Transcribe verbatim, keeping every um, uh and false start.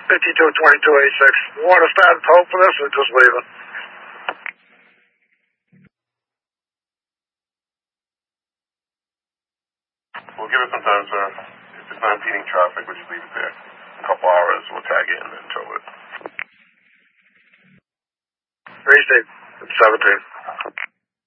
fifty-two twenty-two eighty-six. You want to start a tow for this or just leave it? We'll give it some time, sir. If it's not impeding traffic, we'll just leave it there. A couple hours, we'll tag it in and tow it. Three Steve, seventeen.